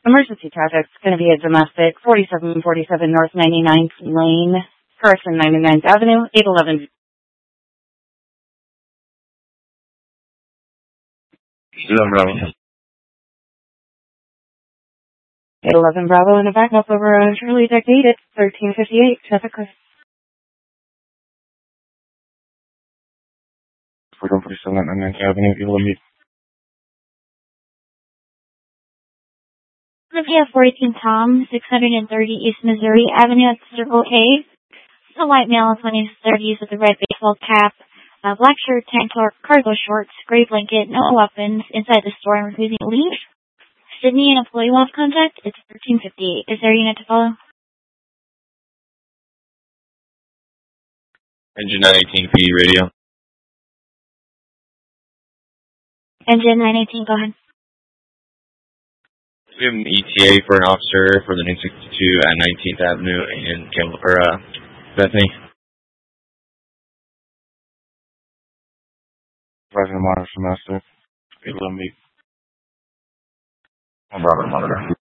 Emergency traffic's going to be a domestic 4747 North 99th Lane, Carson 99th Avenue, 811. 11 Bravo. 811 Bravo in a backup over on Shirley Decade at 1358 traffic. 4147 99th Avenue, 811. Olivia 14 Tom, 630 East Missouri Avenue at Circle K. A white male in 20s-30s with a red baseball cap, black shirt, tank top, cargo shorts, gray blanket, no weapons, inside the store and refusing to leave. Sydney, an employee lost contact. It's 1358. Is there a unit to follow? Engine 918 PD radio. Engine 918, go ahead. We have an ETA for an officer for the 962 at 19th Avenue in Bethany. Driving a monitor semester. 811. Robert monitor.